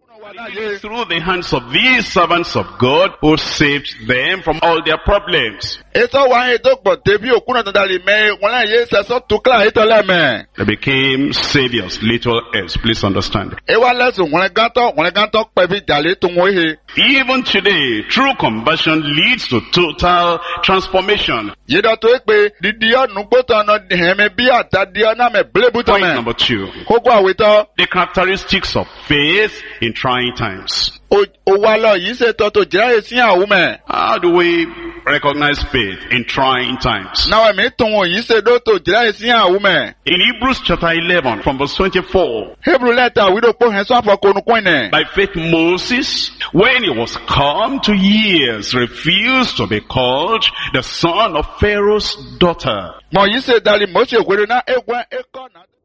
Through the hands of these servants of God who saved them from all their problems. They became saviors, little else. Please understand. Even today, true conversion leads to total transformation. Point number 2. The characteristics of faith in trying times. How do we recognize faith in trying times? In Hebrews chapter 11 from verse 24. By faith Moses, when he was come to years, refused to be called the son of Pharaoh's daughter.